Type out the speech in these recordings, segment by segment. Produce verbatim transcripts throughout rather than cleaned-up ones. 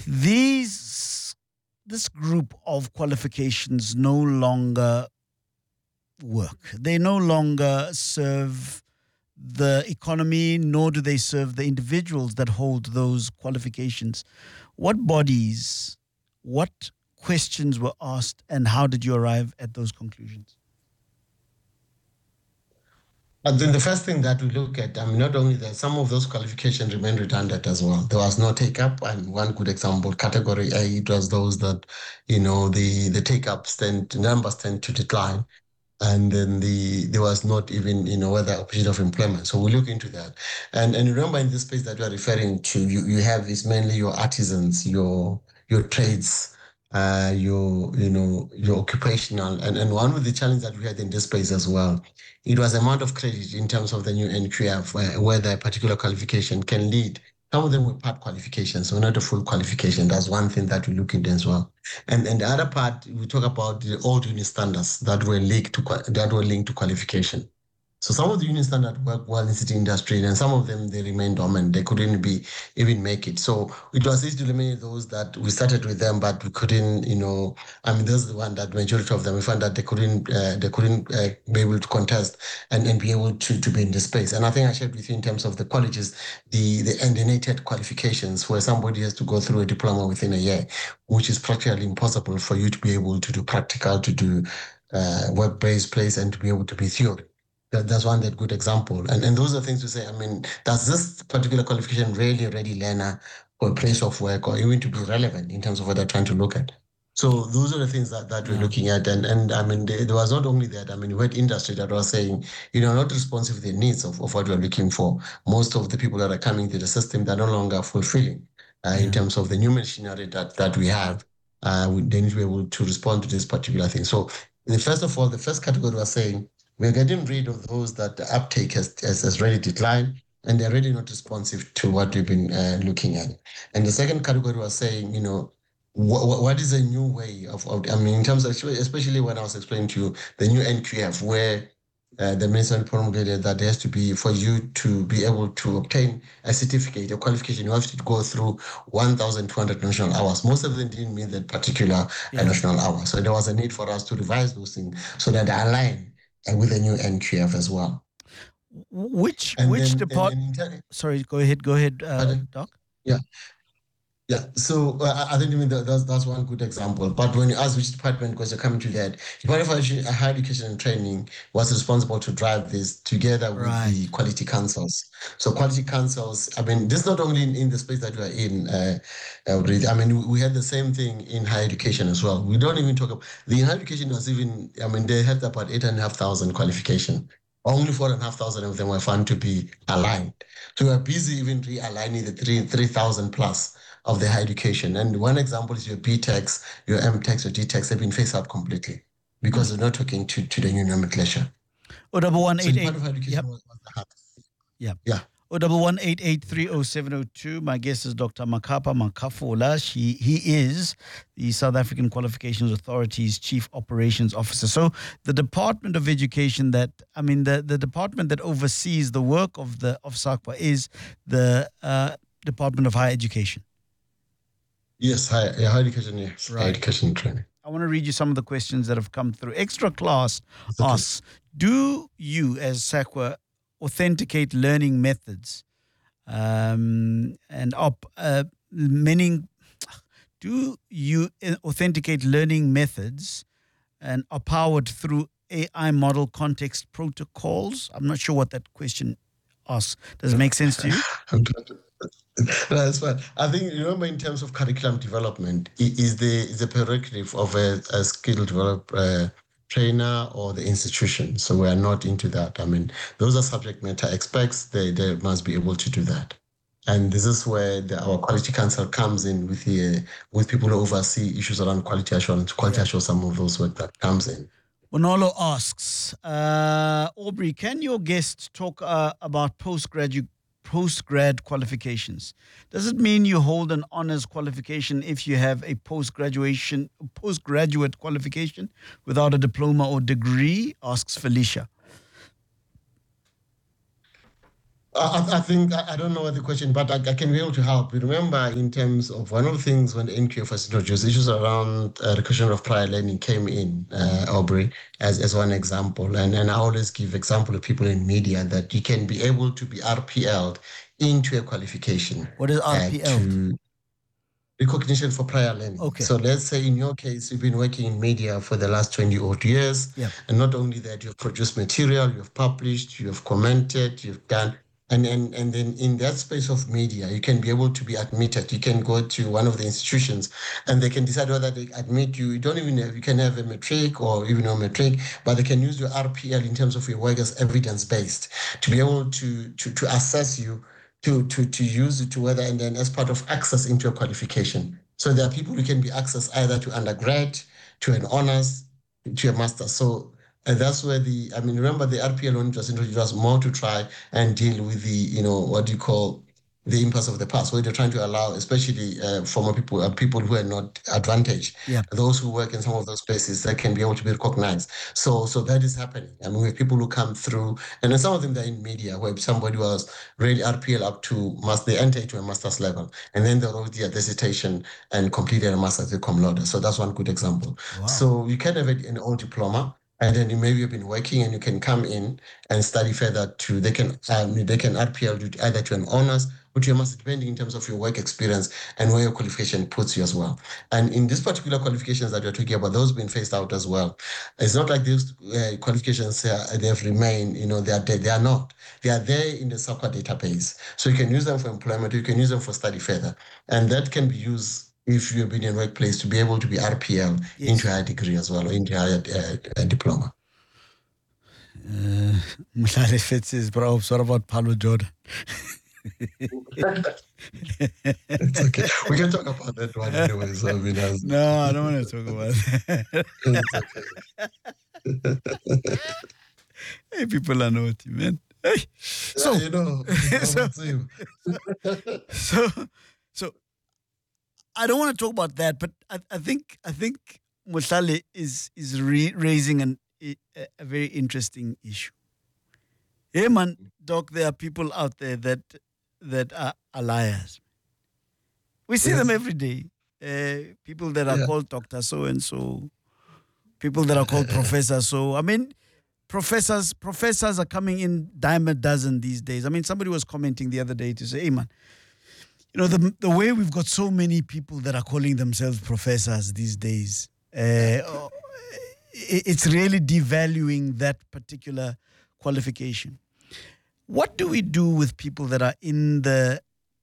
these this group of qualifications no longer work. They no longer serve the economy, nor do they serve the individuals that hold those qualifications. What bodies, what questions were asked, and how did you arrive at those conclusions? But then the first thing that we look at, I mean, not only that, some of those qualifications remain redundant as well. There was no take-up, and one good example, category A, it was those that, you know, the, the take-ups tend, the numbers tend to decline. And then the there was not even, you know, whether opportunity of employment. So we look into that. And and remember in this space that we are referring to, you, you have is mainly your artisans, your your trades, uh, your, you know, your occupational. And, and one of the challenges that we had in this space as well, it was amount of credit in terms of the new N Q F, where, whether a particular qualification can lead. Some of them were part qualifications, so not a full qualification. That's one thing that we look into as well. And and the other part, we talk about the old uni standards that were linked to that were linked to qualification. So some of the union standards work well in city industry, and some of them, they remain dormant. They couldn't be even make it. So it was easy to eliminate those that we started with them, but we couldn't, you know, I mean, those are the one that majority of them, we found that they couldn't, uh, they couldn't uh, be able to contest and, and be able to, to be in the space. And I think I shared with you in terms of the colleges, the, the alienated qualifications where somebody has to go through a diploma within a year, which is practically impossible for you to be able to do practical, to do uh, work-based place, and to be able to be theory. That, that's one that good example. And and those are things to say, I mean, does this particular qualification really ready learner for a place of work or even to be relevant in terms of what they're trying to look at? So those are the things that, that we're looking at. And and I mean, there, there was not only that, I mean, we had industry that was saying, you know, not responsive to the needs of, of what we're looking for. Most of the people that are coming to the system, they're no longer fulfilling uh, yeah. in terms of the new machinery that, that we have. Uh, we, they need to be able to respond to this particular thing. So the, first of all, the first category was saying, we're getting rid of those that the uptake has, has, has really declined, and they're really not responsive to what we've been uh, looking at. And the second category was saying, you know, wh- what is a new way of, of, I mean, in terms of, especially when I was explaining to you the new N Q F, where uh, the minister promulgated that there has to be, for you to be able to obtain a certificate, a qualification, you have to go through one thousand two hundred national hours. Most of them didn't meet that particular yeah. national hour. So there was a need for us to revise those things so that they align and with a new N Q F as well. Which and which department? Sorry, go ahead, go ahead, uh, Doc. Yeah, yeah. So uh, I think I mean, that's that's one good example. But when you ask which department, because you're coming to that, Department of Higher Education and Training was responsible to drive this together with right. the quality councils. So quality councils, I mean, this is not only in, in the space that we are in. Uh, uh, I mean, we had the same thing in higher education as well. We don't even talk about the higher education was even. I mean, they had about eight and a half thousand qualification. Only four and a half thousand of them were found to be aligned. So we're busy even realigning the three three thousand plus of the higher education. And one example is your B TECs, your M TECs, your D TECs have been phased out completely because mm-hmm. they're not talking to, to the new nomenclature. O double one eight eight. Yep. Yeah. Yeah. O double one eight eight three oh seven oh two. My guest is Doctor Makapa Makafola. She he is the South African Qualifications Authority's Chief Operations Officer. So the Department of Education that I mean the, the department that oversees the work of the of SAQA is the uh, Department of Higher Education. Yes, higher, yeah, higher education, yes. Right. Higher education training. I want to read you some of the questions that have come through. Extra Class okay. asks, do you as SAQA authenticate learning methods um, and op, uh, meaning, do you authenticate learning methods and are powered through A I model context protocols? I'm not sure what that question asks. Does it make sense to you? I'm trying to No, that's fine. I think, remember, in terms of curriculum development, is the is the prerogative of a, a skill develop uh, trainer or the institution. So we are not into that. I mean, those are subject matter experts. They they must be able to do that. And this is where the, our quality council comes in with the with people who oversee issues around quality assurance. Quality yeah. assurance, some of those work that comes in. Bonolo asks, uh, Aubrey, can your guest talk uh, about postgraduate postgrad qualifications? Does it mean you hold an honors qualification if you have a post-graduation, postgraduate qualification without a diploma or degree? Asks Felicia. I, I think I, I don't know what the question, but I, I can be able to help. Remember, in terms of one of the things when the N Q F was introduced, issues around uh, the question of prior learning came in, uh, Aubrey, as, as one example. And and I always give example of people in media that you can be able to be R P L'd into a qualification. What is Uh, R P L? to recognition for prior learning. Okay. So let's say in your case, you've been working in media for the last twenty odd years. Yeah. And not only that, you've produced material, you've published, you've commented, you've done, and, and, and then in that space of media, you can be able to be admitted. You can go to one of the institutions and they can decide whether they admit you. You don't even have, you can have a matric or even a matric, but they can use your R P L in terms of your work as evidence-based to be able to, to, to assess you to, to, to use it to whether, and then as part of access into a qualification. So there are people who can be accessed either to undergrad, to an honors, to a master. So and that's where the, I mean, remember the R P L when it was introduced was more to try and deal with the, you know, what do you call the impasse of the past, where they're trying to allow, especially uh, former people, uh, people who are not advantaged, yeah. those who work in some of those places that can be able to be recognized. So, so that is happening. I mean, we have people who come through, and then some of them they're in media, where somebody was really R P L up to master, they enter to a master's level, and then they wrote their dissertation and completed a master's cum laude. So that's one good example. Wow. So you can have it in old diploma. And then you maybe have been working, and you can come in and study further to. They can um, they can R P L you either to an honors or to a master, depending in terms of your work experience and where your qualification puts you as well. And in these particular qualifications that you're talking about, those being phased out as well. It's not like these uh, qualifications uh, they have remained. You know, they are dead. They are not. They are there in the SAQA database, so you can use them for employment. You can use them for study further, and that can be used if you've been in a workplace to be able to be R P L yes. into a higher degree as well, or into a higher uh, uh, diploma. Mhlali Fitz says, bro, what about Paulo Jordan? It's okay. We can talk about that one anyway. So, I mean, as, no, I don't want to talk about that. Okay. Hey, people are naughty, man. Hey. So, yeah, you know, so, so, so, I don't want to talk about that, but I, I think I think Mhlali is is re- raising an, a, a very interesting issue. Hey man, Doc, there are people out there that that are, are liars. We see yes. them every day. Uh, people that are yeah. called Doctor So and So, people that are called Professor So. I mean, professors professors are coming in dime a dozen these days. I mean, somebody was commenting the other day to say, hey man, you know, the the way we've got so many people that are calling themselves professors these days, uh, it's really devaluing that particular qualification. What do we do with people that are in the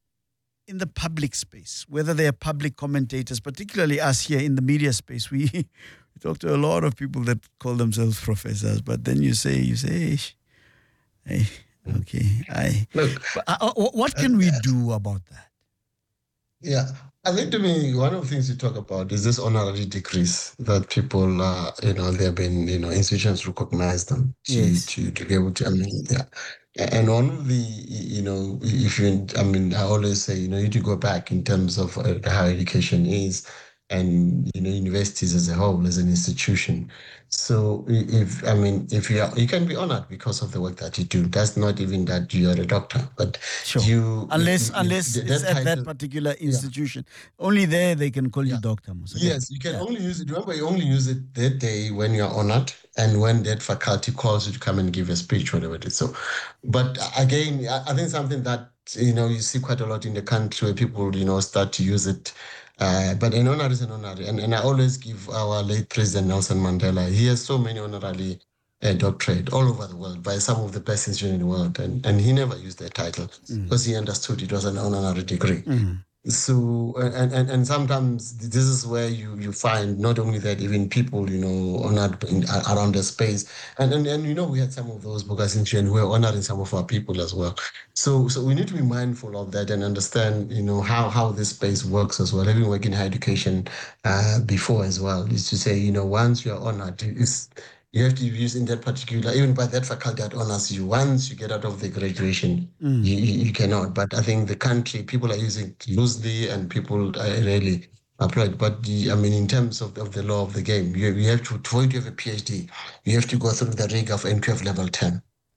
in the public space, whether they are public commentators, particularly us here in the media space? We, we talk to a lot of people that call themselves professors, but then you say, you say, hey, okay, I. Look, but, uh, what can we do about that? Yeah, I think to me, one of the things you talk about is this honorary degrees that people, uh, you know, they've been, you know, institutions recognize them to, yes. to, to be able to, I mean, yeah. And one of the, you know, if you, I mean, I always say, you know, you need to go back in terms of uh, how education is and, you know, universities as a whole, as an institution. So if, I mean, if you are, you can be honored because of the work that you do. That's not even that you are a doctor, but sure. you... Unless you, unless you, it's at that particular institution. Yeah. Only there they can call yeah. you doctor. Okay. Yes, you can yeah. only use it. Remember, you only use it that day when you're honored and when that faculty calls you to come and give a speech, whatever it is. So, but again, I think something that, you know, you see quite a lot in the country where people, you know, start to use it. Uh, but an honor is an honor. And, and I always give our late President Nelson Mandela, he has so many honorary uh, doctorate all over the world by some of the best institutions in the world. And, and he never used that title mm. because he understood it was an honorary degree. Mm. So, and, and, and sometimes this is where you, you find not only that, even people, you know, honored in, around the space. And, and, and, you know, we had some of those Bogas institutions who were honoring some of our people as well. So, so we need to be mindful of that and understand, you know, how, how this space works as well. Having worked in higher education uh, before as well, is to say, you know, once you're honored, it's, you have to use in that particular, even by that faculty that honors you. Once you get out of the graduation, mm. you, you cannot. But I think the country, people are using it loosely and people are really applied. But the, I mean, in terms of, of the law of the game, you, you have to, for you to have a PhD, you have to go through the rig of N Q F level ten.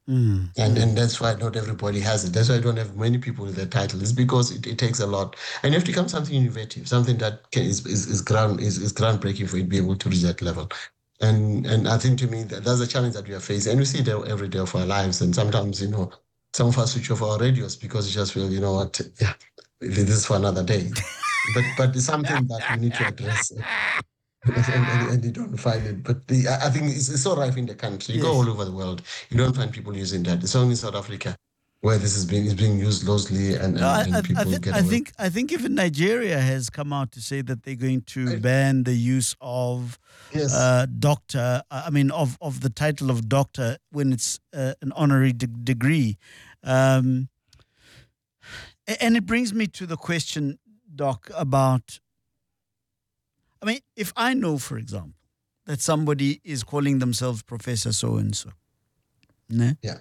Mm, And mm. and that's why not everybody has it. That's why I don't have many people with that title. It's because it, it takes a lot. And you have to become something innovative, something that can, is, is, is ground is, is groundbreaking for you to be able to reach that level. And and I think to me that that's a challenge that we are facing. And we see it every day of our lives. And sometimes, you know, some of us switch off our radios because you just feel, you know what, yeah, this is for another day. But but it's something that we need to address. and, and, and you don't find it. But the, I I think it's, it's so rife in the country. You go Yes. all over the world, you don't find people using that. It's only in South Africa where this is being is being used loosely and, No, and, I, I, and I, people th- get I away. think I think even Nigeria has come out to say that they're going to I- ban the use of Yes. uh, doctor. uh, I mean, of, of the title of doctor when it's uh, an honorary de- degree, um, a- and it brings me to the question, Doc, about. I mean, if I know, for example, that somebody is calling themselves Professor so and so, and Yeah.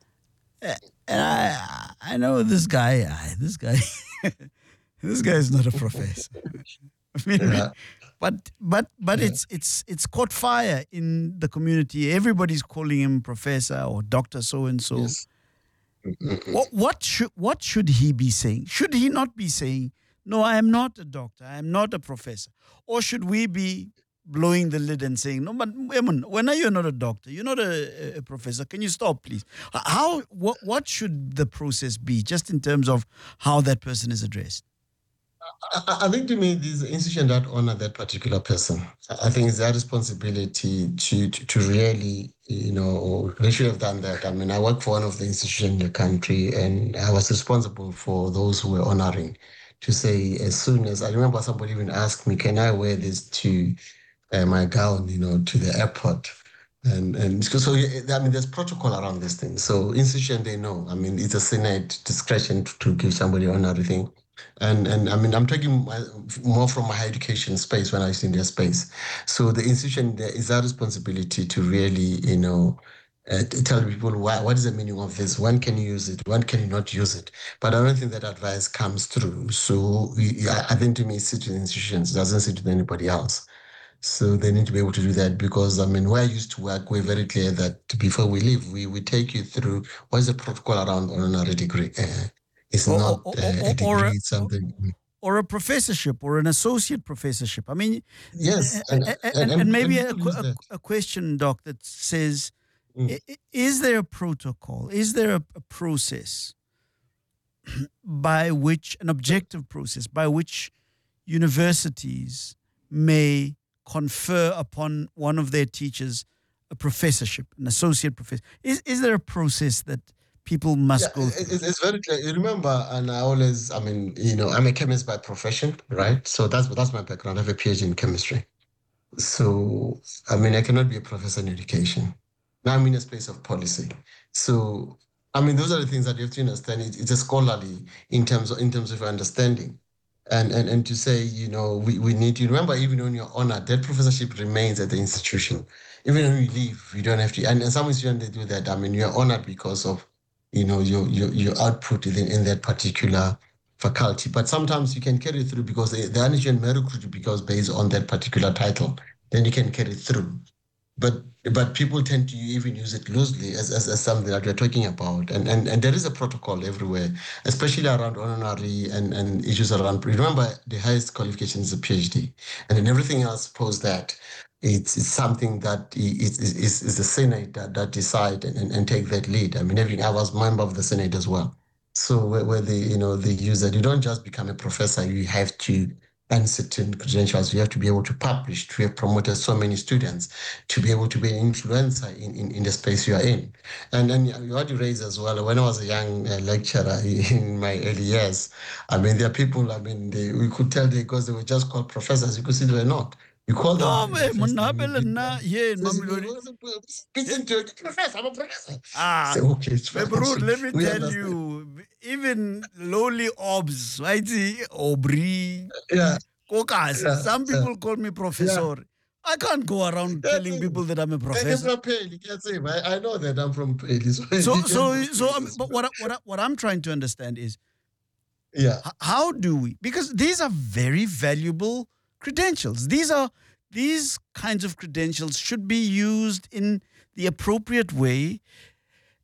I I know this guy, ah, this guy, this guy is not a professor. I mean, Yeah. but but but Yeah. it's it's it's caught fire in the community. Everybody's calling him professor or doctor so and so. Yes. Mm-mm. What what should what should he be saying? Should he not be saying, "No, I am not a doctor. I am not a professor," or should we be blowing the lid and saying, "No, but Eamon, when are you not a doctor? You're not a, a professor. Can you stop, please?" How what what should the process be, just in terms of how that person is addressed? I, I think to me, these institutions that honor that particular person. I I think it's their responsibility to, to to really, you know, they should have done that. I mean, I work for one of the institutions in the country, and I was responsible for those who were honoring. To say, as soon as I remember, somebody even asked me, "Can I wear this to uh, my gown, you know, to the airport?" And and so, so yeah, I mean, there's protocol around this thing. So institution, they know. I mean, it's a Senate discretion to, to give somebody honorary thing. And and I mean, I'm talking my, more from my higher education space when I was in their space. So the institution there is our responsibility to really, you know, uh, to tell people why, what is the meaning of this? When can you use it? When can you not use it? But I don't think that advice comes through. So we, I, I think to me, it sits with institutions, it doesn't sit with anybody else. So they need to be able to do that because I mean, where I used to work, we're very clear that before we leave, we we take you through what is the protocol around honorary degree. Uh, it's Or not or uh, a or, or, degree; or it's something. or a professorship or an associate professorship. I mean, Yes, and and and, and, and and maybe a, people use a, that. a question, Doc, that says, Mm. i- i- is there a protocol? Is there a, a process by which, an objective process by which universities may confer upon one of their teachers a professorship, an associate professor? Is, is there a process that people Yeah, must go it, through? it- it's very clear. You remember, and I always, I mean, you know, I'm a chemist by profession, right? So that's that's my background. I have a PhD in chemistry. So, I mean, I cannot be a professor in education. Now I'm in a space of policy. So, I mean, those are the things that you have to understand. It, it's a scholarly in terms of in terms of understanding. And and and to say, you know, we, we need to remember, even when you're honored, that professorship remains at the institution. Even when you leave, you don't have to. And, and some institutions they do that. I mean, you're honored because of, you know, your your your output in, in that particular faculty. But sometimes you can carry it through because the, the institution may recruit you because based on that particular title, then you can carry it through. But but people tend to even use it loosely as, as, as something that we're talking about. And, and and there is a protocol everywhere, especially around honorary and, and issues around. Remember, the highest qualification is a PhD. And then everything else post that, it's, it's something that is, is, is the Senate that, that decide and, and, and take that lead. I mean, everything, I was member of the Senate as well. So where, where they, you know, they use that, you don't just become a professor, you have to earn certain credentials. You have to be able to publish, to have promoted so many students, to be able to be an influencer in, in, in the space you are in. And then you had to raise as well, when I was a young uh, lecturer in my early years, I mean, there are people, I mean, they, we could tell they, because they were just called professors, you could see they were not. You call them No, by their eh, first name, you Monabele greet na them. yeah, in Says, Mamelodi. "Gets into it, professor, I'm a professor." Ah, Say, okay, it's my fine. bro, let me We tell understand. you, even lowly obs, right? Aubrey, Yeah, Kokas, yeah, some yeah, people call me yeah. professor. I can't go around That's telling it. people that I'm a Like I'm professor. from Pale, you can't say, I, I know that I'm from Pale, so So, you can so, go so, Pale um, as but well. what, I- what, I- what I'm trying to understand is Yeah. h- how do we? Because these are very valuable credentials. These are these kinds of credentials should be used in the appropriate way.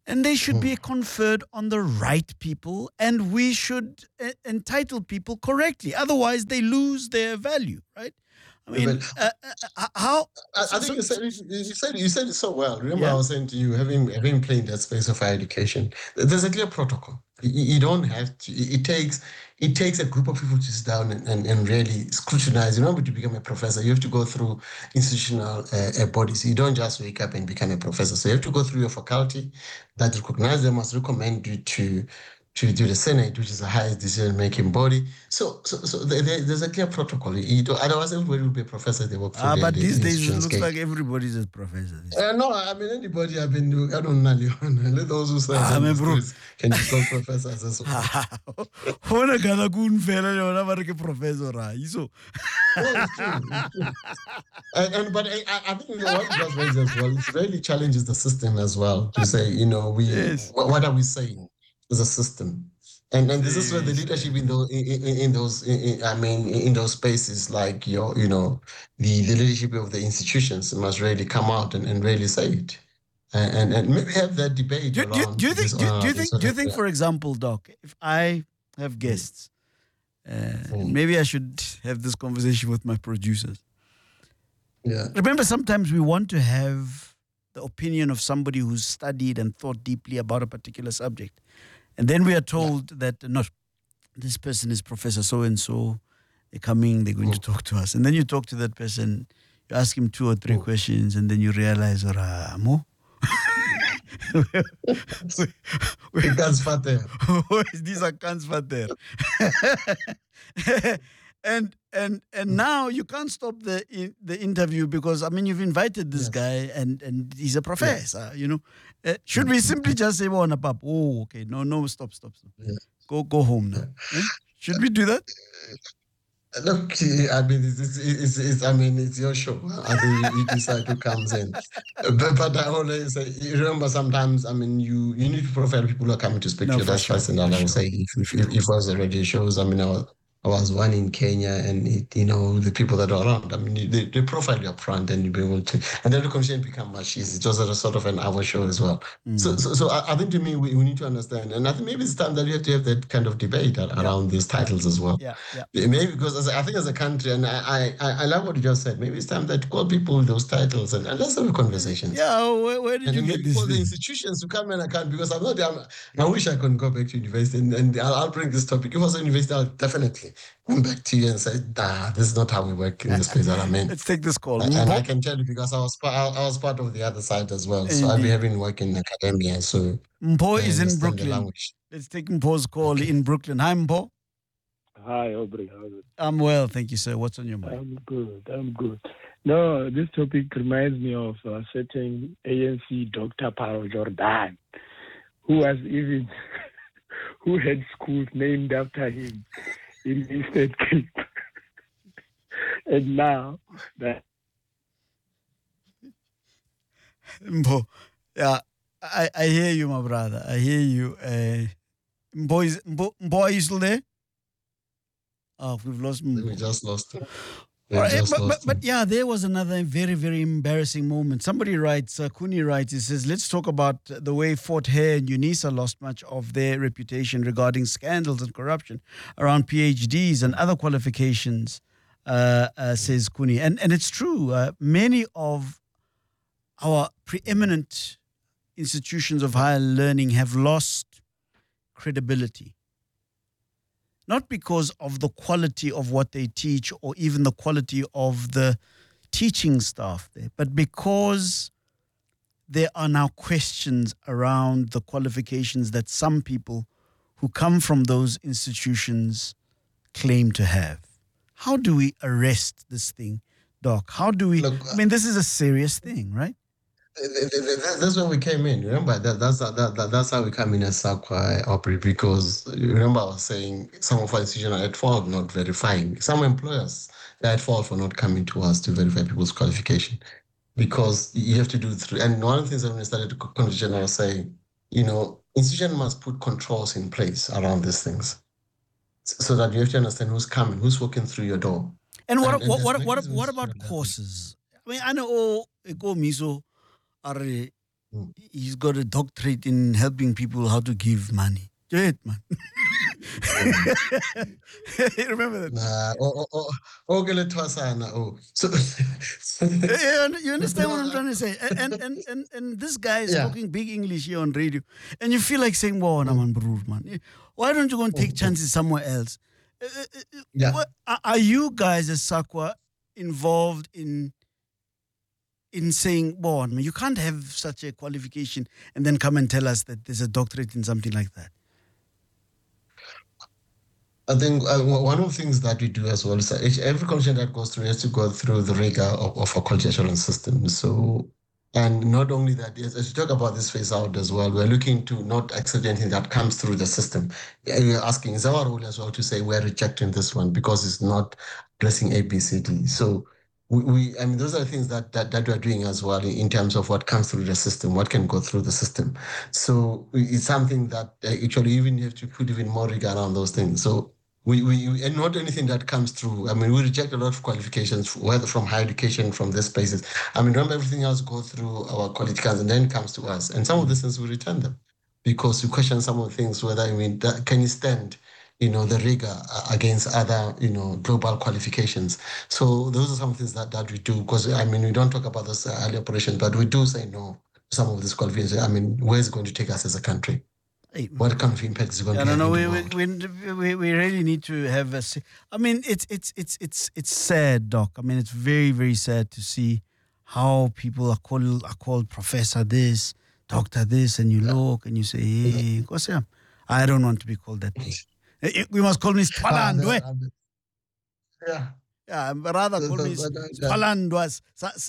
And they should be conferred on the right people, and we should uh, entitle people correctly. Otherwise, they lose their value, right? I mean, Well, uh, uh, how? I, So, I think so, you said it, you said you said it so well. Remember, I yeah. was saying to you, having having played that space of higher education, there's a clear protocol. You, you don't have to. It takes it takes a group of people to sit down and, and, and really scrutinize. In order to become a professor, you have to go through institutional uh, uh, bodies. You don't just wake up and become a professor. So you have to go through your faculty that recognize them, must recommend you to to do the Senate, which is the highest decision-making body. So, so, so there, there's a clear protocol. You don't, otherwise, everybody will be a professor. They work for Ah, the, but the these days it institution's looks gate. like everybody's a professor. Uh, no, I mean anybody. I've been. I don't know. Let those who say Ah, man, the bro. streets can be called professors as well. Hona kana kun fela le ona ba re ke professor ra. Iso. No, it's true. It's true. And, and but I, I think what you just raised as well, it really challenges the system as well to say, you know, we Yes. what, what are we saying as a system? And and this is where the Yes, leadership in those in, in, in those in, in- I mean in those spaces like your you know the, the leadership of the institutions must really come out and, and really say it. And, and and maybe have that debate Do, do, around do you this think? Do, do uh, you this think? sort Do you of, think, uh, for example, Doc, if I have guests, uh, Mm. maybe I should have this conversation with my producers. yeah. Remember, sometimes we want to have the opinion of somebody who's studied and thought deeply about a particular subject, and then we are told that uh, no, this person is Professor so and so. They're coming. They're going to talk to us, and then you talk to that person. You ask him two or three Mm. questions, and then you realize, "Ora, mo." Because Fateh. These are cans for there. and and and now you can't stop the in, the interview because I mean you've invited this Yes. guy and and he's a professor. You know, uh, should we simply just say, "Oh, na pap, oh, okay, no, no, stop, stop, stop, Yeah. go go home now"? Eh? Should we do that? Look, I mean, it's, it's, it's, it's, I mean, it's your show. I think you, you decide who comes in. But, but I always say, you remember sometimes, I mean, you, you need to profile people who are coming to speak No, to you. for That's sure, first. And I for would sure. say, if, if, if, if it was the radio shows, I mean, I was, I was one in Kenya and, it, you know, the people that are around, I mean, they, they profile you up front and you'll be able to, and then the conversation become much easier. It was a sort of an hour show as well. Mm. So, so, so I, I think to me, we, we need to understand, and I think maybe it's time that we have to have that kind of debate ar- Yeah. around these titles as well. Yeah, yeah. Maybe because as, I think as a country, and I, I, I love what you just said, maybe it's time that call people those titles and, and let's have a conversation. Yeah, where, where did And you then get maybe this for the thing? institutions to come and account because I'm not, I'm, I wish I could go back to university and, and I'll, I'll bring this topic. If I was at university, I'll definitely come back to you and say, nah, this is not how we work in the space that I'm in. Let's take this call. And I Mpo? can tell you because I was, pa- I I was part of the other side as well. So I've been Indeed. having work in academia, so Mpo I is in understand the Brooklyn. language. Let's take Mpo's call Okay. in Brooklyn. Hi, Mpo. Hi, Aubrey. How are you? I'm well, thank you, sir. What's on your mind? I'm good. I'm good. No, this topic reminds me of a certain A N C Doctor Paro Jordan, who was even who had schools named after him in Eastern Cape. And now that Mpo, yeah, I, I hear you, my brother. I hear you. Uh, Mpo, is, Mpo, Mpo, are you still there? Oh, we've lost We Mpo. just lost him. We All right, just but, but, lost him. but yeah, there was another very, very embarrassing moment. Somebody writes, uh, Kuni writes, he says, let's talk about the way Fort Hare and UNISA lost much of their reputation regarding scandals and corruption around PhDs and other qualifications, uh, uh, says Kuni. And, and it's true. Uh, many of our preeminent institutions of higher learning have lost credibility. Not because of the quality of what they teach or even the quality of the teaching staff there, but because there are now questions around the qualifications that some people who come from those institutions claim to have. How do we arrest this thing, Doc? How do we, Look, I mean, this is a serious thing, right? That's when we came in. Remember that that's that, that that's how we come in as SAQA Opry because remember I was saying some of our institutions are at fault not verifying. Some employers are at fault for not coming to us to verify people's qualification because you have to do it through. And one of the things that when we started the conversation, I was saying, you know, institution must put controls in place around these things so that you have to understand who's coming, who's walking through your door. And what And- and what there's what what, mechanisms what to about do that. courses? I mean, I know Eko Miso are Mm. he's got a doctorate in helping people how to give money. Do it, man. You remember that? Nah, oh, oh, oh, oh, okay, let us, uh, nah, oh. So, You you understand what I'm trying to say? And and and and this guy is Yeah. talking big English here on radio, and you feel like saying, "Wow, nah, man, broer, man. Why don't you go and take chances somewhere else?" Uh, uh, uh, Yeah. what- are- are you guys as SAQA involved in in saying, "Wow, man, you can't have such a qualification and then come and tell us that there's a doctorate in something like that"? I think uh, w- one of the things that we do as well is that each- every qualification that goes through has to go through the rigor of, of a quality assurance system. So, and not only that, yes, as you talk about this phase out as well, we're looking to not accept anything that comes through the system. Yeah, we're asking, is our role as well to say we're rejecting this one because it's not addressing A, B, C, D. So, we, we I mean, those are the things that, that, that we're doing as well in, in terms of what comes through the system, what can go through the system. So, it's something that uh, actually even you have to put even more rigor around those things. So, we, we, we- and not anything that comes through. I mean, we reject a lot of qualifications, whether from higher education, from these places. I mean, remember everything else goes through our quality council and then it comes to us. And some of these things we return them because we question some of the things, whether, I mean, that, can you stand, you know, the rigor uh, against other, you know, global qualifications. So those are some things that, that we do because, I mean, we don't talk about this uh, early operations, but we do say no to some of these qualifications. I mean, where is it going to take us as a country? Hey, What kind of impact is it going Yeah, to no, have no, in we, the we, world? we, we, we really need to have a. se- I mean, it's it's it's it's it's sad, Doc. I mean, it's very very sad to see how people are called are called Professor this, Doctor this, and you look and you say, hey, Nkosi yami, I don't want to be called that thing. Eh, eh, We must call me Ah, Spalandwe. the- ah, the- Yeah. Yeah, rather The- call the- me the- the- Spalandwa,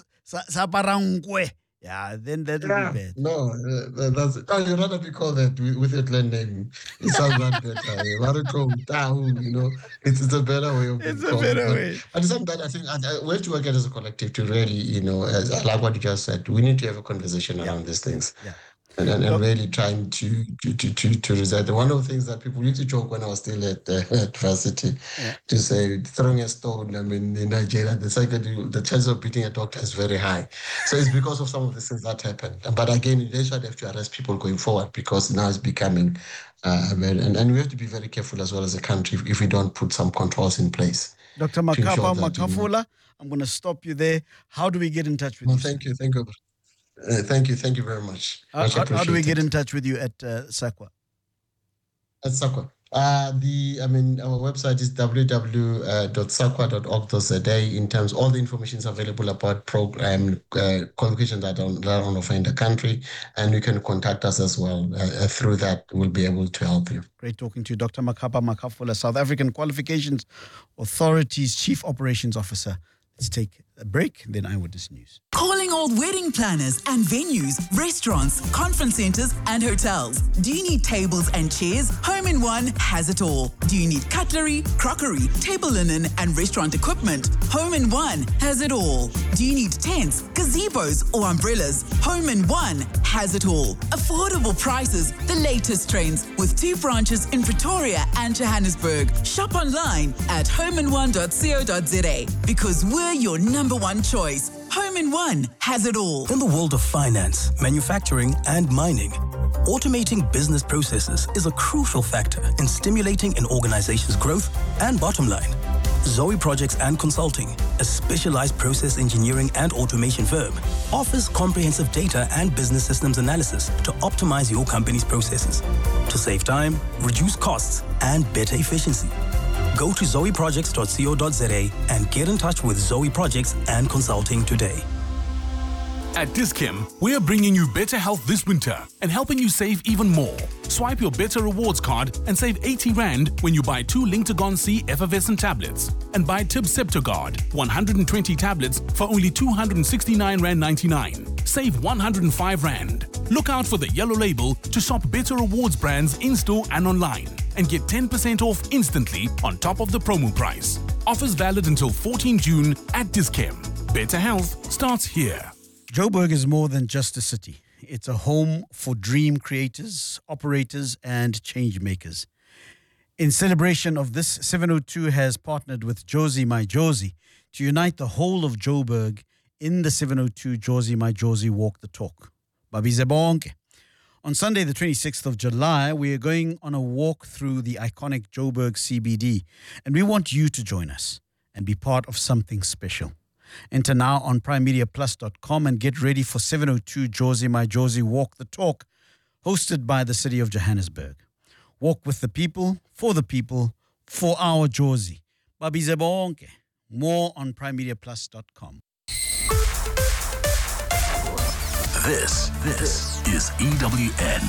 Saparangwe. Yeah, then that would Yeah, be bad. no, uh, that- that's it. Oh, you'd rather be called that with, with your clan name. It sounds that better. eh. Mariko, Tahu, you know, it's, it's a better way of being It's a called. better But way. at the same time, I think I, I, we have to work as a collective to really, you know, as I like what you just said, we need to have a conversation Yeah. around these things. Yeah. And, and, and Doc- really trying to to to to, to resolve. One of the things that people used to joke when I was still at, uh, at varsity, Yeah. to say throwing a stone. I mean, in Nigeria, the second the chance of beating a doctor is very high. So it's because of some of the things that happened. But again, they should have to arrest people going forward because now it's becoming, uh, very, and and we have to be very careful as well as a country if, if we don't put some controls in place. Doctor To ensure Makapa that, you know- Makafula, I'm going to stop you there. How do we get in touch with Well, you? sir? thank you, thank you, uh, thank you, thank you very much. How, Much how, how do we get appreciated. in touch with you at uh, SAQA? That's SAQA. Uh, the I mean, our website is w w w dot saqua dot org dot z a. In terms, all the information is available about program uh, qualifications that are, that are on offer in the country, and you can contact us as well. Uh, uh, through that, we'll be able to help you. Great talking to you, Doctor Makapa Makafula, South African Qualifications Authority's Chief Operations Officer. Let's take a break, then Eyewitness News. Calling all wedding planners and venues, restaurants, conference centers, and hotels. Do you need tables and chairs? Home in One has it all. Do you need cutlery, crockery, table linen, and restaurant equipment? Home in One has it all. Do you need tents, gazebos, or umbrellas? Home in One has it all. Affordable prices, the latest trends, with two branches in Pretoria and Johannesburg. Shop online at home in one dot co dot za because we're your number one choice. Home in One has it all. In the world of finance, manufacturing, and mining, automating business processes is a crucial factor in stimulating an organization's growth and bottom line. Zoe Projects and Consulting, a specialized process engineering and automation firm, offers comprehensive data and business systems analysis to optimize your company's processes, to save time, reduce costs, and better efficiency. Go to zoe projects dot co dot za and get in touch with Zoe Projects and Consulting today. At Dis-Chem, we are bringing you better health this winter and helping you save even more. Swipe your Better Rewards card and save eighty rand when you buy two Linctagon C effervescent tablets and buy Tib Septogard one hundred twenty tablets for only two hundred sixty-nine rand ninety-nine. Save one hundred five rand. Look out for the yellow label to shop Better Rewards brands in-store and online and get ten percent off instantly on top of the promo price. Offers valid until fourteenth of June at Dis-Chem. Better health starts here. Joburg is more than just a city. It's a home for dream creators, operators, and change makers. In celebration of this, seven oh two has partnered with Josie My Josie to unite the whole of Joburg in the seven oh two Josie My Josie Walk the Talk. Babize bonke. On Sunday, the twenty-sixth of July, we are going on a walk through the iconic Joburg C B D, and we want you to join us and be part of something special. Enter now on prime media plus dot com and get ready for seven oh two Jozi My Jozi Walk the Talk, hosted by the City of Johannesburg. Walk with the people, for the people, for our Jozi. Babize bonke. More on prime media plus dot com. This, this is E W N.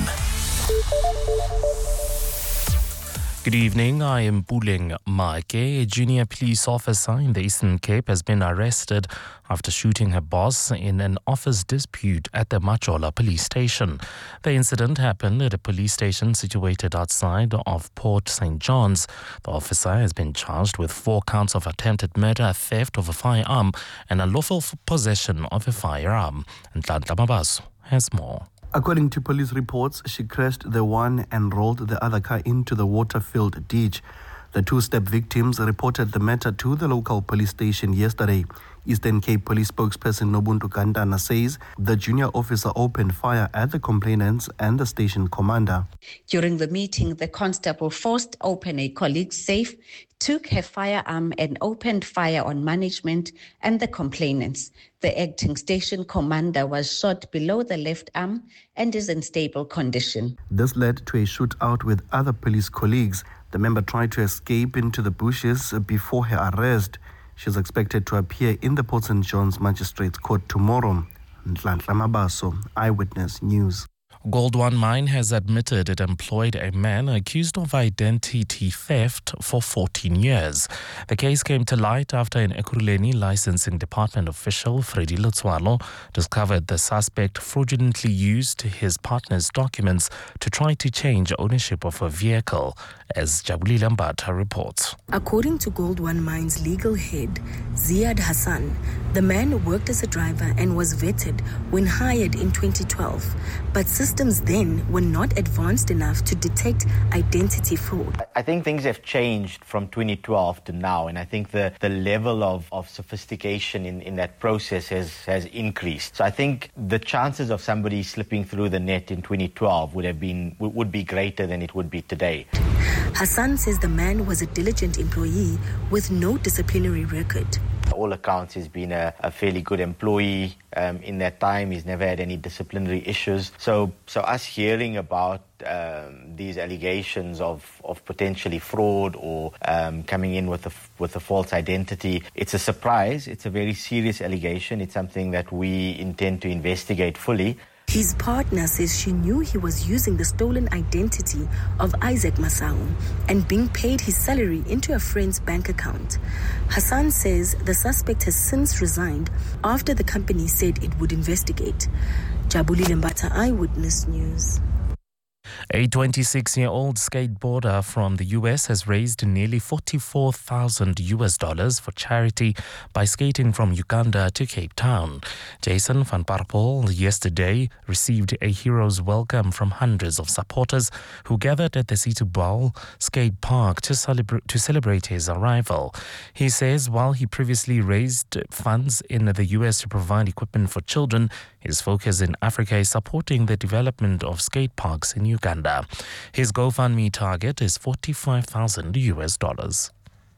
Good evening, I am Buleng Make. A junior police officer in the Eastern Cape has been arrested after shooting her boss in an office dispute at the Majola police station. The incident happened at a police station situated outside of Port Saint John's. The officer has been charged with four counts of attempted murder, theft of a firearm, and unlawful possession of a firearm. And Nhlanhla Mabaso has more. According to police reports, she crashed the one and rolled the other car into the water-filled ditch. The two-step victims reported the matter to the local police station yesterday. Eastern Cape Police spokesperson Nobuntu Kantana says the junior officer opened fire at the complainants and the station commander. During the meeting, the constable forced open a colleague's safe, took her firearm and opened fire on management and the complainants. The acting station commander was shot below the left arm and is in stable condition. This led to a shootout with other police colleagues. The member tried to escape into the bushes before her arrest. She is expected to appear in the Port Saint John's Magistrates Court tomorrow. Nhlanhla Mabaso, Eyewitness News. Gold One Mine has admitted it employed a man accused of identity theft for fourteen years. The case came to light after an Ekurhuleni licensing department official, Freddie Lutswalo, discovered the suspect fraudulently used his partner's documents to try to change ownership of a vehicle, as Jabulile Mbata reports. According to Gold One Mine's legal head, Ziad Hassan, the man worked as a driver and was vetted when hired in twenty twelve, but systems then were not advanced enough to detect identity fraud. I think things have changed from twenty twelve to now, and I think the, the level of, of sophistication in, in that process has, has increased. So I think the chances of somebody slipping through the net in twenty twelve would have been would be greater than it would be today. Hassan says the man was a diligent employee with no disciplinary record. All accounts, he's been a, a fairly good employee um, in that time. He's never had any disciplinary issues. So, so us hearing about um, these allegations of, of potentially fraud or um, coming in with a, with a false identity, it's a surprise. It's a very serious allegation. It's something that we intend to investigate fully. His partner says she knew he was using the stolen identity of Isaac Masau and being paid his salary into a friend's bank account. Hassan says the suspect has since resigned after the company said it would investigate. Jabulile Mbata, Eyewitness News. A twenty-six-year-old skateboarder from the U S has raised nearly forty-four thousand U S dollars for charity by skating from Uganda to Cape Town. Jason van Parpel yesterday received a hero's welcome from hundreds of supporters who gathered at the Situbal skate park to celebrate to celebrate his arrival. He says while he previously raised funds in the U S to provide equipment for children, his focus in Africa is supporting the development of skate parks in Uganda. His GoFundMe target is forty-five thousand U S dollars.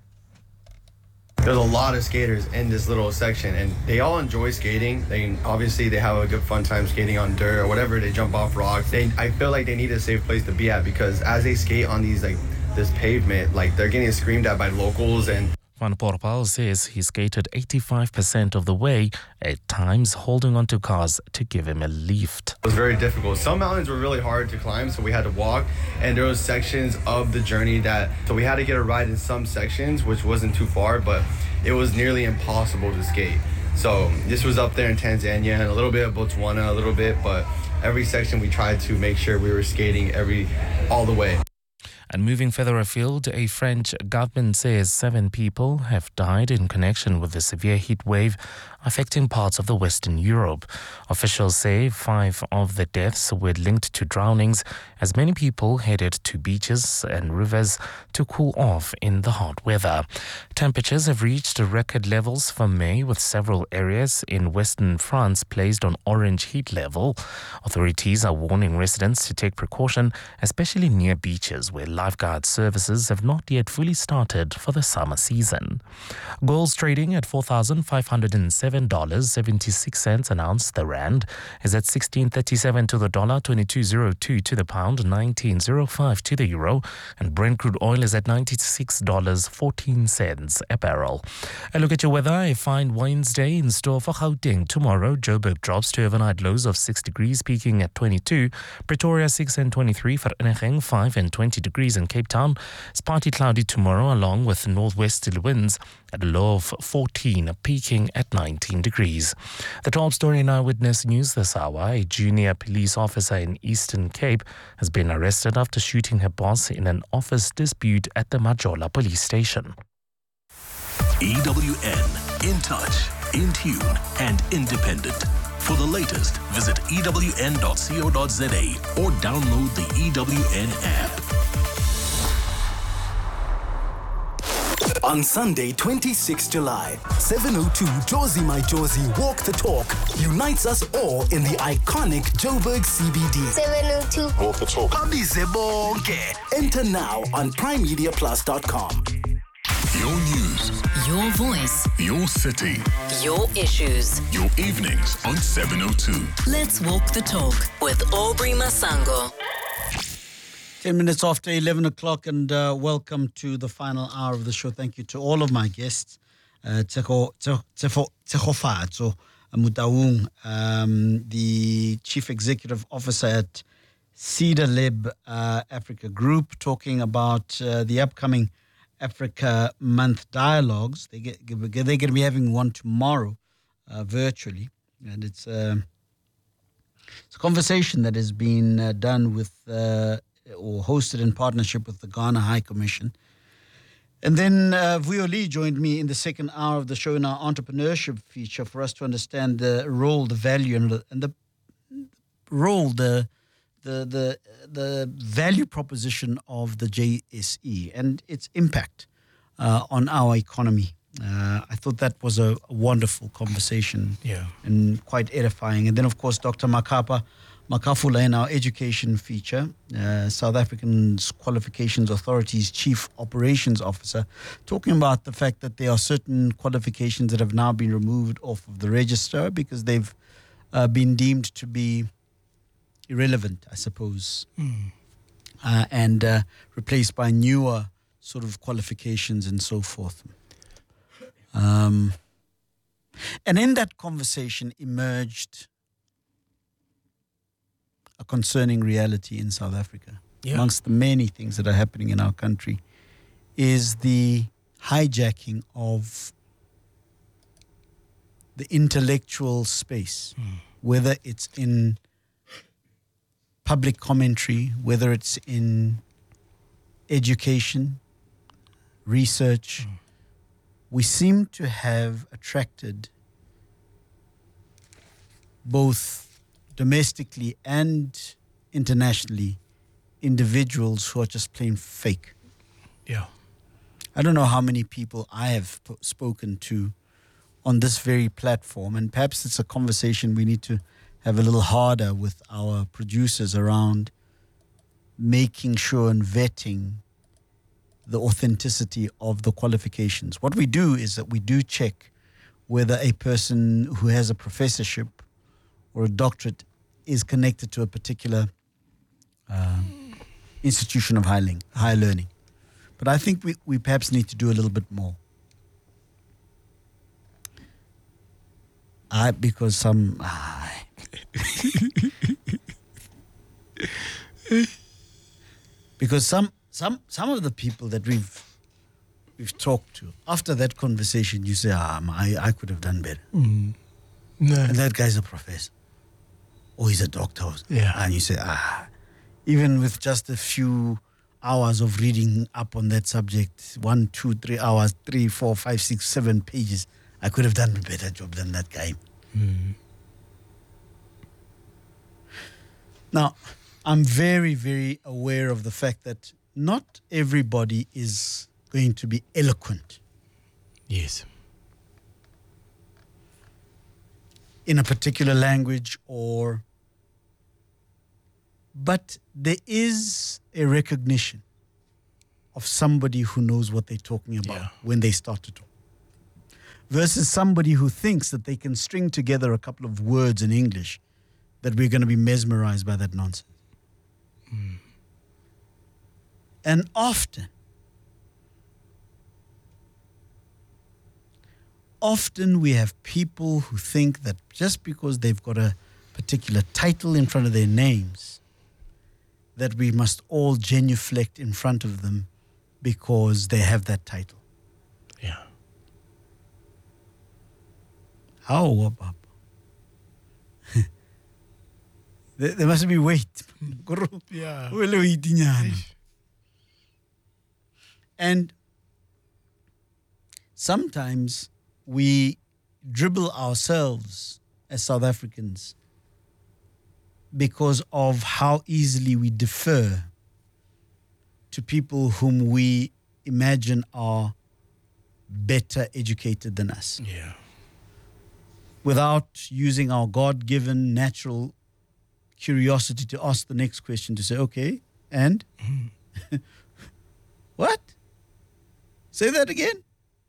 There's a lot of skaters in this little section, and they all enjoy skating. They obviously they have a good fun time skating on dirt or whatever. They jump off rocks. They, I feel like they need a safe place to be at, because as they skate on these like this pavement, like they're getting screamed at by locals. And Van Porpal says he skated eighty-five percent of the way, at times holding onto cars to give him a lift. It was very difficult. Some mountains were really hard to climb, so we had to walk, and there was sections of the journey that, so we had to get a ride in some sections, which wasn't too far, but it was nearly impossible to skate. So this was up there in Tanzania and a little bit of Botswana, a little bit, but every section we tried to make sure we were skating every all the way. And moving further afield, a French government says seven people have died in connection with the severe heat wave affecting parts of the Western Europe. Officials say five of the deaths were linked to drownings as many people headed to beaches and rivers to cool off in the hot weather. Temperatures have reached record levels for May, with several areas in western France placed on orange heat level. Authorities are warning residents to take precaution, especially near beaches where lifeguard services have not yet fully started for the summer season. Gold's trading at four thousand five hundred seven dollars and seventy-six cents an ounce. The rand is at sixteen thirty-seven to the dollar, twenty-two oh two to the pound, nineteen oh five to the euro, and Brent crude oil is at ninety-six dollars and fourteen cents a barrel. A look at your weather. A fine Wednesday in store for Gauteng. Tomorrow, Joburg drops to overnight lows of six degrees, peaking at twenty-two. Pretoria six and twenty-three. Vereeniging five and twenty degrees in Cape Town. It's partly cloudy tomorrow, along with northwesterly winds at a low of fourteen, peaking at nineteen degrees. The top story in Eyewitness News this hour: a junior police officer in Eastern Cape has been arrested after shooting her boss in an office dispute at the Majola police station. E W N, in touch, in tune, and independent. For the latest, visit E W N dot co dot za or download the E W N app. On Sunday, twenty-sixth of July, seven oh two Jozi My Jozi Walk the Talk unites us all in the iconic Joburg C B D. seven oh two Walk the Talk. Abize bonke. Enter now on prime media plus dot com. Your news, your voice, your city, your issues, your evenings on seven oh two. Let's walk the talk with Aubrey Masango. ten minutes after eleven o'clock, and uh, welcome to the final hour of the show. Thank you to all of my guests. Tseho Fatso Mutaung, um, the Chief Executive Officer at Cedar Lib uh, Africa Group, talking about uh, the upcoming Africa Month dialogues. They get, they're going to be having one tomorrow uh, virtually, and it's, uh, it's a conversation that has been uh, done with uh, or hosted in partnership with the Ghana High Commission. And then uh, Vuyo Lee joined me in the second hour of the show in our entrepreneurship feature for us to understand the role, the value, and the, and the role, the the the the value proposition of the J S E and its impact uh, on our economy. Uh, I thought that was a, a wonderful conversation, yeah, and quite edifying. And then, of course, Doctor Makapa Makafula in our education feature, uh, South African Qualifications Authority's Chief Operations Officer, talking about the fact that there are certain qualifications that have now been removed off of the register because they've uh, been deemed to be irrelevant, I suppose, mm. uh, and uh, replaced by newer sort of qualifications and so forth. Um, and in that conversation emerged a concerning reality in South Africa. Yeah. Amongst the many things that are happening in our country is the hijacking of the intellectual space, mm. whether it's in public commentary, whether it's in education, research. Mm. We seem to have attracted both domestically and internationally individuals who are just plain fake. Yeah. I don't know how many people I have p- spoken to on this very platform, and perhaps it's a conversation we need to have a little harder with our producers around making sure and vetting the authenticity of the qualifications. What we do is that we do check whether a person who has a professorship or a doctorate is connected to a particular uh, institution of high, ling- high learning. But I think we, we perhaps need to do a little bit more. I, because some... Ah, because some some some of the people that we've we've talked to after that conversation, you say, ah, I, I could have done better. Mm. No. And that guy's a professor. Or he's a doctor. Yeah. And you say, ah, even with just a few hours of reading up on that subject. One, two, three hours, three, four, five, six, seven pages. I could have done a better job than that guy. Mm. Now, I'm very, very aware of the fact that not everybody is going to be eloquent. Yes. In a particular language or... But there is a recognition of somebody who knows what they're talking about Yeah. when they start to talk. Versus somebody who thinks that they can string together a couple of words in English that we're going to be mesmerized by that nonsense. Mm. And often, often we have people who think that just because they've got a particular title in front of their names, that we must all genuflect in front of them because they have that title. Yeah. How about? there, there must be weight. Yeah. And sometimes we dribble ourselves as South Africans because of how easily we defer to people whom we imagine are better educated than us. Yeah. Without using our God-given natural curiosity to ask the next question, to say, okay, and? What? Say that again?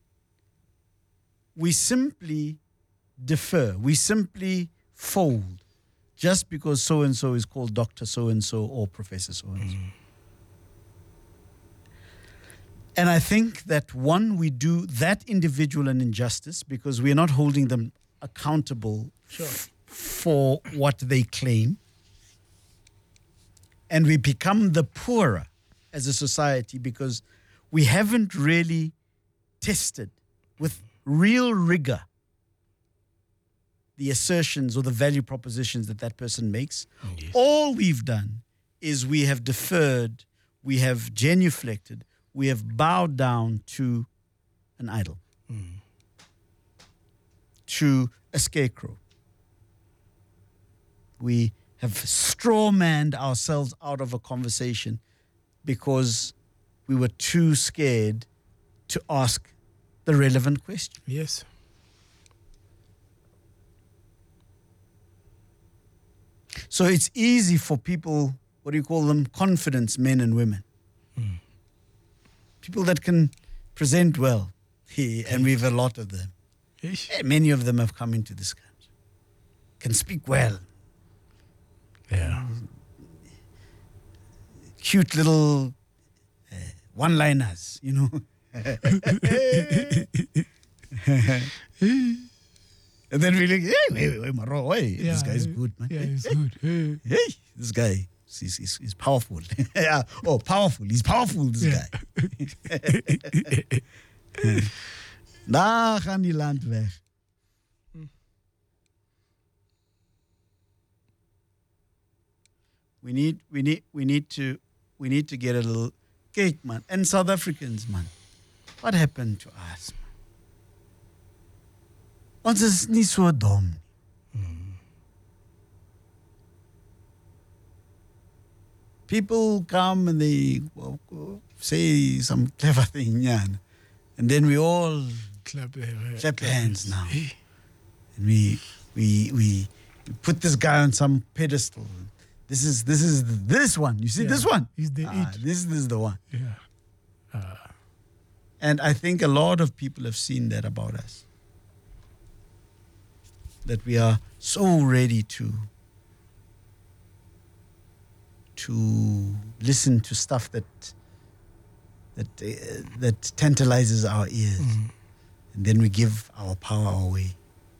We simply defer. We simply fold just because so-and-so is called Doctor so-and-so or Professor so-and-so. Mm. And I think that, one, we do that individual an injustice because we are not holding them accountable sure. f- for what they claim. And we become the poorer as a society because we haven't really tested with real rigor the assertions or the value propositions that that person makes. Yes. All we've done is we have deferred, we have genuflected, we have bowed down to an idol, mm. to a scarecrow. We have straw-manned ourselves out of a conversation because we were too scared to ask the relevant question. Yes. So it's easy for people, what do you call them, confidence men and women. Mm. People that can present well, and we have a lot of them. Yes. Many of them have come into this country, can speak well. Yeah. Cute little uh, one-liners, you know. And then we look, hey, wait, wait, Maro, hey, Yeah, this guy's good, man. Yeah, hey, he's hey, good. Hey. hey, this guy, he's, he's, he's powerful. Yeah. Oh, powerful. He's powerful, this Yeah. guy. Daar gaan die land weg. We need, we need, we need to, we need to get a little cake, man. And South Africans, man, what happened to us, man? Ons is nie so dom nie. People come and they well, say some clever thing, yeah, and then we all Clap, uh, clap hands now. And we, we, we put this guy on some pedestal. This is this is this one. You see Yeah, this one? he's the Ah, it. this, this is the one. Yeah. Uh, And I think a lot of people have seen that about us. That we are so ready to to listen to stuff that that uh, that tantalizes our ears, mm. and then we give our power away.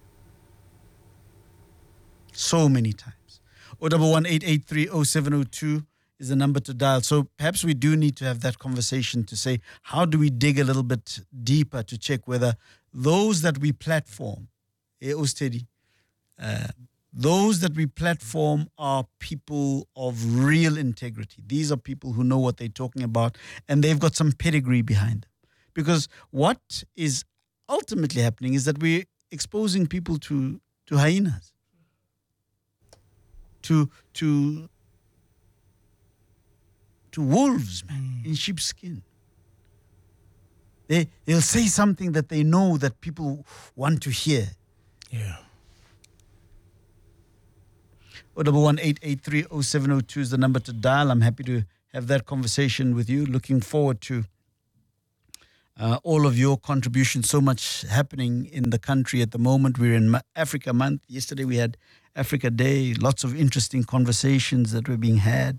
So many times. O double one eight eight three oh seven oh two is the number to dial. So perhaps we do need to have that conversation to say, how do we dig a little bit deeper to check whether those that we platform, eh, Ostedi, uh, Those that we platform are people of real integrity. These are people who know what they're talking about, and they've got some pedigree behind them. Because what is ultimately happening is that we're exposing people to, to hyenas, to to to wolves, man, mm. in sheepskin. They they'll say something that they know that people want to hear. Yeah. oh one one eight eight three oh seven oh two is the number to dial. I'm happy to have that conversation with you. Looking forward to uh, all of your contributions. So much happening in the country at the moment. We're in Africa Month. Yesterday we had Africa Day. Lots of interesting conversations that were being had.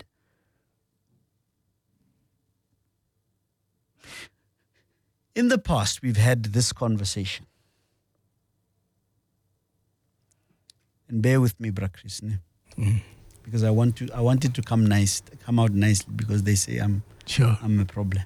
In the past, we've had this conversation. And bear with me, Bra Chris, ne? Mm. Because I want to I want it to come nice, come out nicely, because they say I'm sure I'm a problem.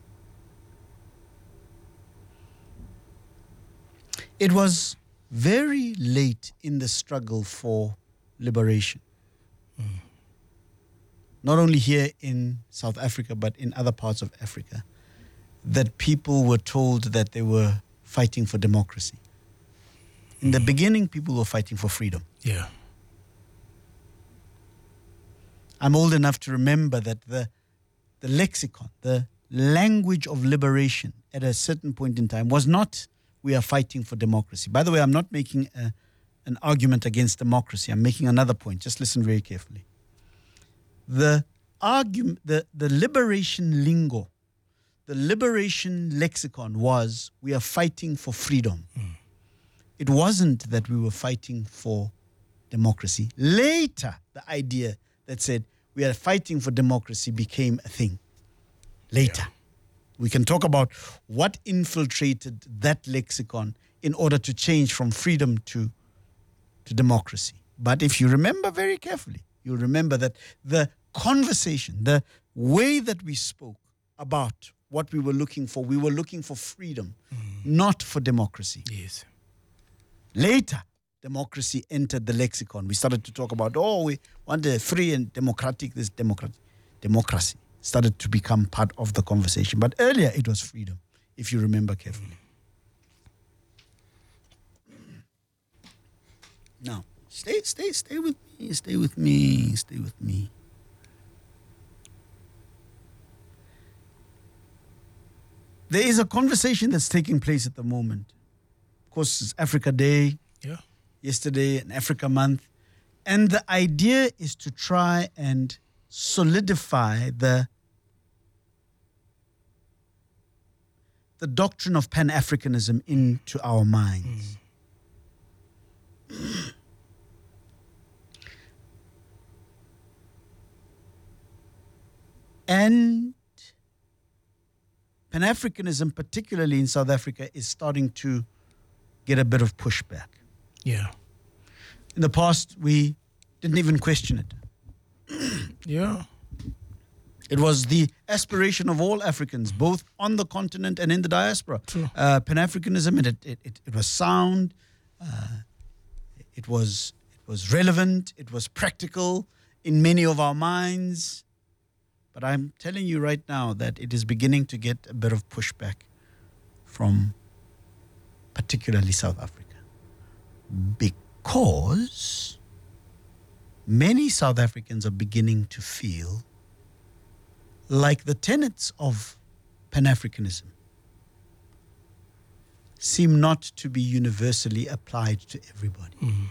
It was very late in the struggle for liberation. Mm. Not only here in South Africa, but in other parts of Africa, that people were told that they were fighting for democracy. In the beginning, people were fighting for freedom. Yeah. I'm old enough to remember that the, the lexicon, the language of liberation at a certain point in time was not, we are fighting for democracy. By the way, I'm not making a, an argument against democracy. I'm making another point. Just listen very carefully. The argument, the, the liberation lingo, the liberation lexicon was, we are fighting for freedom. Mm. It wasn't that we were fighting for democracy. Later, the idea that said we are fighting for democracy became a thing. Later. Yeah. We can talk about what infiltrated that lexicon in order to change from freedom to, to democracy. But if you remember very carefully, you'll remember that the conversation, the way that we spoke about what we were looking for, we were looking for freedom, mm. not for democracy. Yes. Later, democracy entered the lexicon. We started to talk about, oh, we want a free and democratic, this democratic. Democracy started to become part of the conversation. But earlier, it was freedom, if you remember carefully. Now, stay, stay, stay with me, stay with me, stay with me. There is a conversation that's taking place at the moment. Of course, it's Africa Day. Yeah. Yesterday, and Africa Month. And the idea is to try and solidify the, the doctrine of Pan-Africanism into our minds. Mm. And Pan-Africanism, particularly in South Africa, is starting to get a bit of pushback. Yeah. In the past, we didn't even question it. Yeah. It was the aspiration of all Africans, both on the continent and in the diaspora. True. Uh, Pan-Africanism, it, it, it, it was sound, uh, it was it was relevant, it was practical in many of our minds. But I'm telling you right now that it is beginning to get a bit of pushback from particularly South Africa. Because many South Africans are beginning to feel like the tenets of Pan-Africanism seem not to be universally applied to everybody. Mm.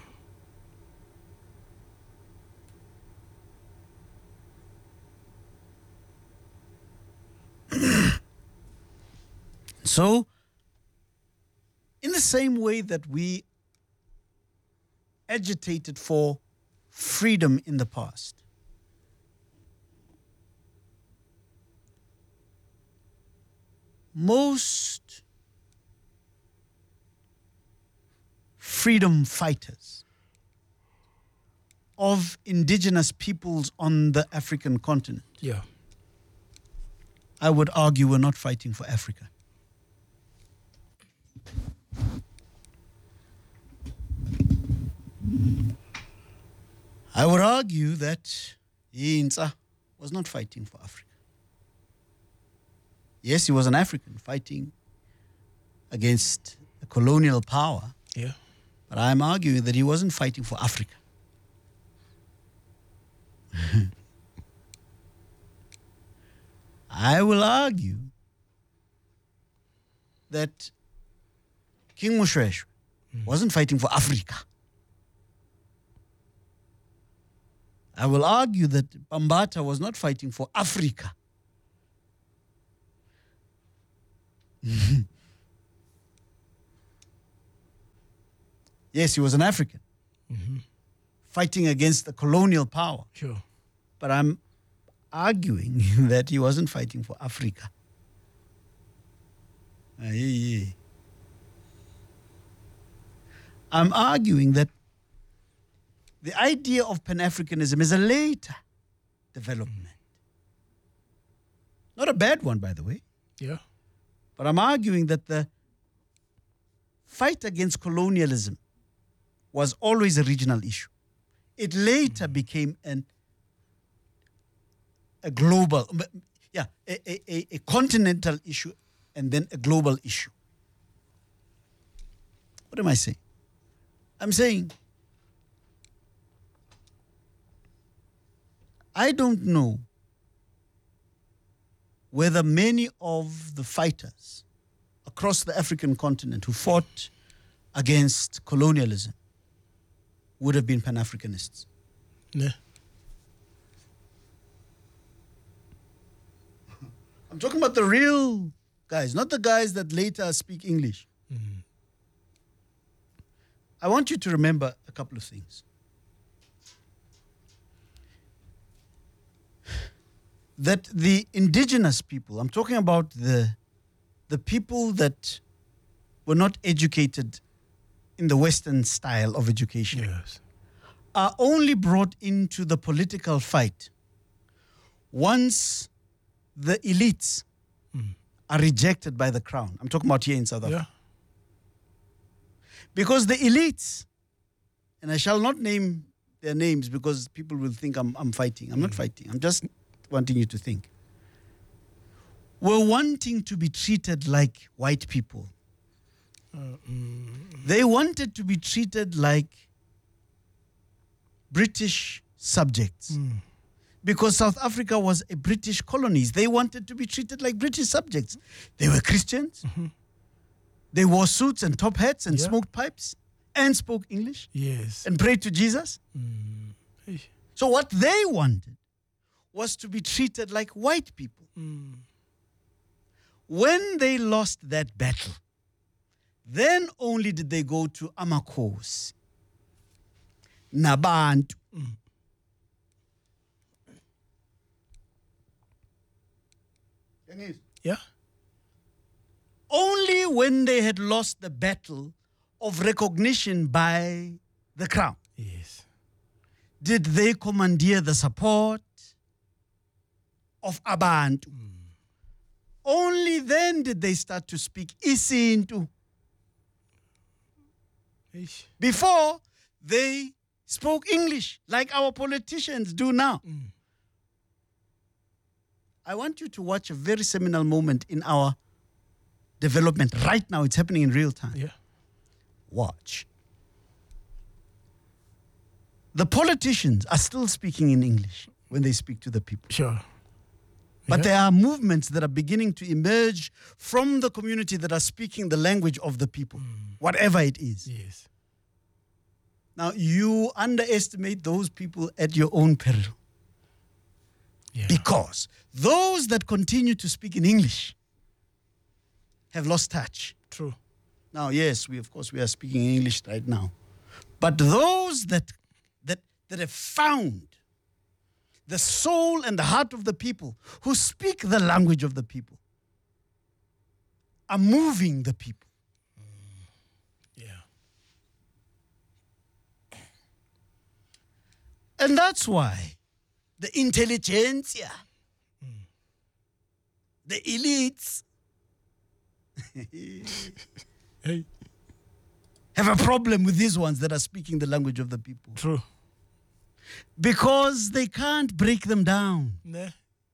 So, in the same way that we agitated for freedom in the past, most freedom fighters of indigenous peoples on the African continent, yeah, I would argue, we're not fighting for Africa. argue that Insa was not fighting for Africa. Yes, he was an African fighting against a colonial power. Yeah. But I'm arguing that he wasn't fighting for Africa. I will argue that King Moshoeshoe mm. wasn't fighting for Africa. I will argue that Bambata was not fighting for Africa. Yes, he was an African mm-hmm. fighting against the colonial power. Sure. But I'm arguing that he wasn't fighting for Africa. Uh, yeah, yeah. I'm arguing that the idea of Pan-Africanism is a later development. Not a bad one, by the way. Yeah. But I'm arguing that the fight against colonialism was always a regional issue. It later mm. became an a global, yeah, a, a, a continental issue and then a global issue. What am I saying? I'm saying I don't know whether many of the fighters across the African continent who fought against colonialism would have been Pan-Africanists. Yeah. I'm talking about the real guys, not the guys that later speak English. Mm-hmm. I want you to remember a couple of things. That the indigenous people, I'm talking about the, the people that were not educated in the Western style of education, yes. are only brought into the political fight once the elites mm. are rejected by the crown. I'm talking about here in South Africa. Yeah. Because the elites, and I shall not name their names because people will think I'm, I'm fighting. I'm mm. not fighting. I'm just wanting you to think. Were wanting to be treated like white people. Uh, mm. They wanted to be treated like British subjects. Mm. Because South Africa was a British colony. They wanted to be treated like British subjects. They were Christians. Mm-hmm. They wore suits and top hats and yeah. smoked pipes and spoke English. Yes. And prayed to Jesus. Mm. Hey. So what they wanted was to be treated like white people. Mm. When they lost that battle, then only did they go to Amakhosi, Nabantu. Mm. Yeah. Only when they had lost the battle of recognition by the crown yes. did they commandeer the support of Abantu. Mm. Only then did they start to speak Isintu. Ish. Before, they spoke English like our politicians do now. Mm. I want you to watch a very seminal moment in our development. Right now, it's happening in real time. Yeah. Watch. The politicians are still speaking in English when they speak to the people. Sure. But yeah. there are movements that are beginning to emerge from the community that are speaking the language of the people, mm. whatever it is. Yes. Now, you underestimate those people at your own peril. Yeah. Because those that continue to speak in English have lost touch. True. Now, yes, we of course we are speaking English right now. But those that that that have found the soul and the heart of the people, who speak the language of the people, are moving the people. Mm. Yeah. And that's why the intelligentsia, mm. the elites, hey. have a problem with these ones that are speaking the language of the people. True. Because they can't break them down. Nah.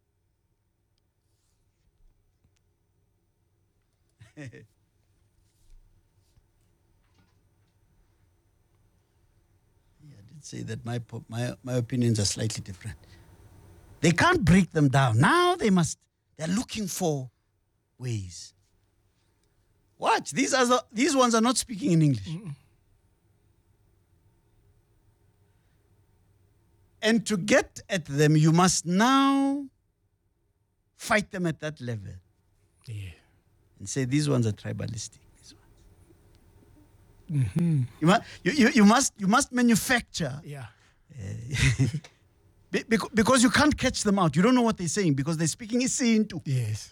Say that my my my opinions are slightly different. They can't break them down. Now they must. They're looking for ways. Watch, these are the, these ones are not speaking in English. Mm-mm. And to get at them, you must now fight them at that level. Yeah. And say these ones are tribalistic. Mm-hmm. You must, you, you, you must, you must manufacture. Yeah. Uh, because, because you can't catch them out. You don't know what they're saying because they're speaking Isintu. Yes.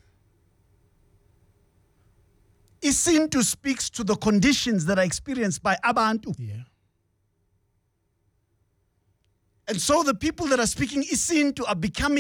Isintu speaks to the conditions that are experienced by Abantu. Yeah. And so the people that are speaking Isintu are becoming